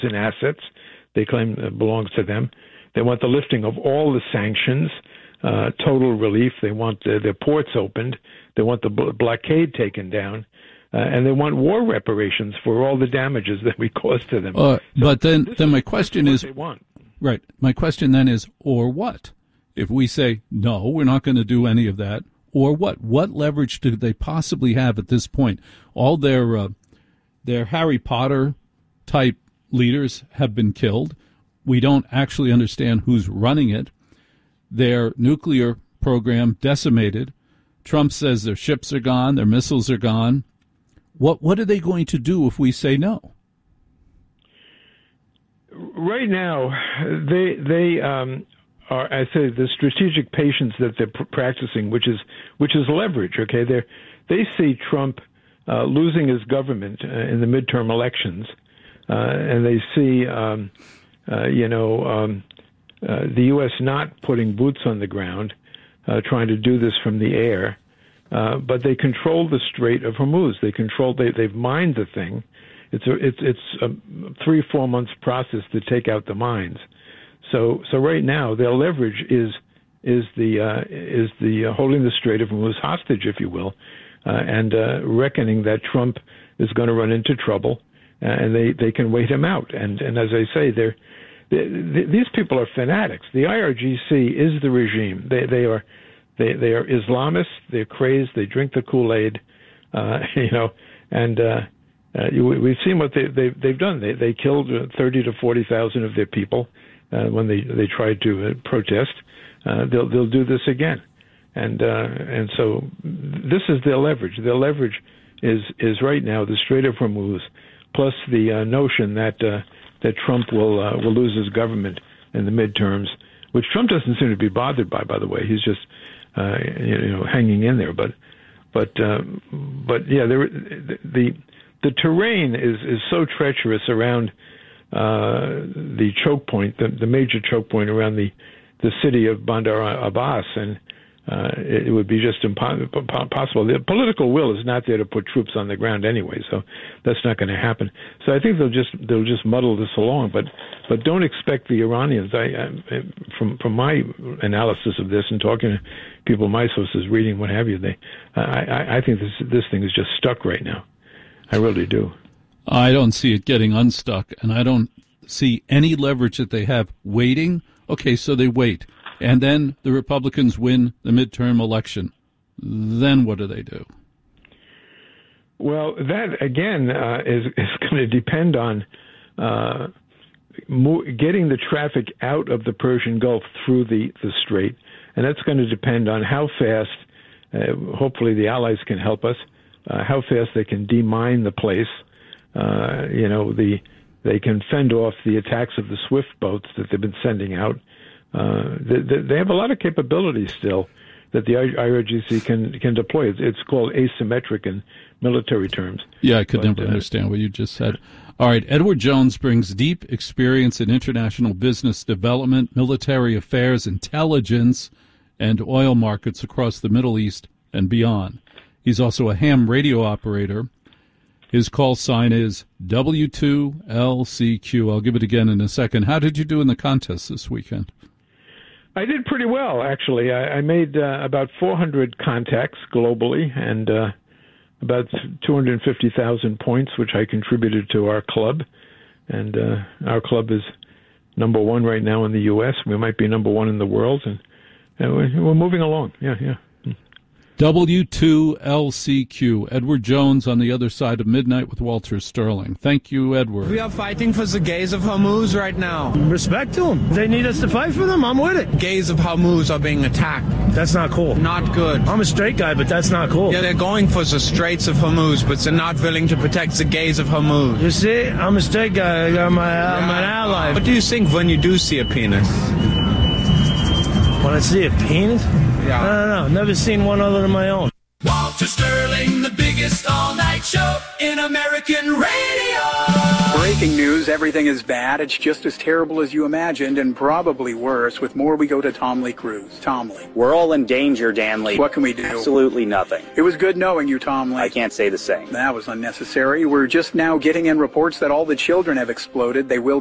and assets they claim belongs to them. They want the lifting of all the sanctions, total relief. They want their ports opened. They want the blockade taken down. And they want war reparations for all the damages that we caused to them. But then my question is, they want. Right. My question then is, or what? If we say, no, we're not going to do any of that, or what? What leverage do they possibly have at this point? All their Harry Potter type leaders have been killed. We don't actually understand who's running it. Their nuclear program decimated. Trump says their ships are gone, their missiles are gone. What are they going to do if we say no? Right now, they are, I say, the strategic patience that they're practicing, which is leverage. Okay, they see Trump losing his government in the midterm elections, and they see the U.S. not putting boots on the ground, trying to do this from the air. But they control the Strait of Hormuz. They've mined the thing. It's a 3-4 months process to take out the mines. So right now their leverage is the holding the Strait of Hormuz hostage, if you will, and reckoning that Trump is going to run into trouble, and they can wait him out. And as I say, these people are fanatics. The IRGC is the regime. They are Islamists. They're crazed. They drink the Kool-Aid, and we've seen what they've done. They killed 30 to 40,000 of their people when they tried to protest. They'll do this again, and so this is their leverage. Their leverage is right now the Strait of Hormuz, plus the notion that Trump will lose his government in the midterms, which Trump doesn't seem to be bothered by the way. He's just hanging in there. But yeah, the terrain is so treacherous around the choke point, the major choke point around the city of Bandar Abbas, and it would be just impossible. The political will is not there to put troops on the ground anyway, so that's not going to happen. So I think they'll just muddle this along, but don't expect the Iranians. From my analysis of this and talking to people, my sources, reading what have you, I think this thing is just stuck right now. I really do. I don't see it getting unstuck, and I don't see any leverage that they have waiting. Okay, so they wait. And then the Republicans win the midterm election. Then what do they do? Well, that, again, is going to depend on getting the traffic out of the Persian Gulf through the strait. And that's going to depend on how fast, hopefully the Allies can help us, how fast they can demine the place. They can fend off the attacks of the Swift boats that they've been sending out. They have a lot of capabilities still that the IRGC can deploy. It's called asymmetric in military terms. Yeah, I could never understand what you just said. All right, Edward Jones brings deep experience in international business development, military affairs, intelligence, and oil markets across the Middle East and beyond. He's also a ham radio operator. His call sign is W2LCQ. I'll give it again in a second. How did you do in the contest this weekend? I did pretty well, actually. I made about 400 contacts globally and about 250,000 points, which I contributed to our club. And our club is number one right now in the U.S. We might be number one in the world, and we're moving along. Yeah. W2LCQ. Edward Jones on the other side of midnight with Walter Sterling. Thank you, Edward. We are fighting for the gays of Hormuz right now. Respect to them. They need us to fight for them. I'm with it. Gays of Hormuz are being attacked. That's not cool. Not good. I'm a straight guy, but that's not cool. Yeah, they're going for the Straits of Hormuz, but they're not willing to protect the gays of Hormuz. You see, I'm a straight guy. I'm an ally. What do you think when you do see a penis? When I see a penis? Yeah. I don't know. Never seen one other than my own. Walter Sterling, the biggest all-night show in American radio. Breaking news, everything is bad. It's just as terrible as you imagined and probably worse. With more, we go to Tom Lee Cruz. Tom Lee. We're all in danger, Dan Lee. What can we do? Absolutely nothing. It was good knowing you, Tom Lee. I can't say the same. That was unnecessary. We're just now getting in reports that all the children have exploded. They will